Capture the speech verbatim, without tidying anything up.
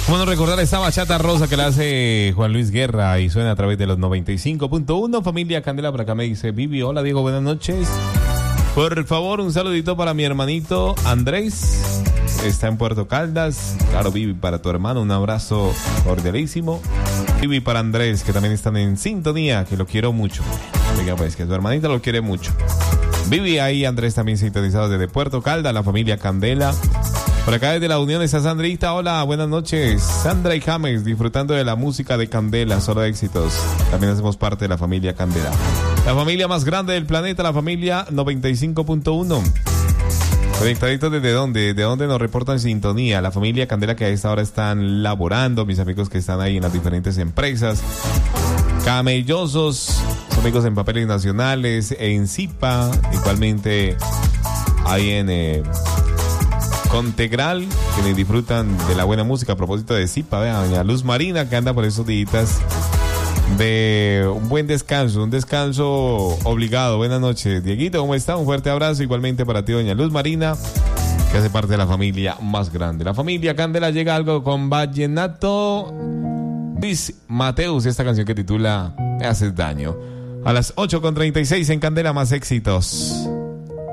Bueno, recordar esta bachata rosa que la hace Juan Luis Guerra y suena a través de los noventa y cinco punto uno. Familia Candela, por acá me dice Vivi. Hola Diego, buenas noches. Por favor, un saludito para mi hermanito Andrés. Está en Puerto Caldas. Claro, Vivi, para tu hermano, un abrazo cordialísimo. Vivi para Andrés, que también están en sintonía, que lo quiero mucho. Oiga, pues que tu hermanita lo quiere mucho. Vivi ahí, Andrés también sintonizado desde Puerto Caldas, la familia Candela. Por acá desde la Unión está Sandrita. Hola, buenas noches. Sandra y James, disfrutando de la música de Candela, solo éxitos. También hacemos parte de la familia Candela. La familia más grande del planeta, la familia noventa y cinco punto uno. Conectaditos desde dónde, de dónde nos reportan sintonía. La familia Candela que a esta hora están laborando, mis amigos que están ahí en las diferentes empresas. Camellosos, amigos en Papeles Nacionales, en Zipa, igualmente ahí en eh, Contegral, quienes disfrutan de la buena música. A propósito de Zipa, vean, doña Luz Marina que anda por esos días de un buen descanso, un descanso obligado. Buenas noches, Dieguito, ¿cómo está? Un fuerte abrazo igualmente para ti, doña Luz Marina, que hace parte de la familia más grande. La familia Candela llega algo con vallenato. Luis Mateus, esta canción que titula Me haces daño. A las ocho con treinta y seis en Candela, más éxitos.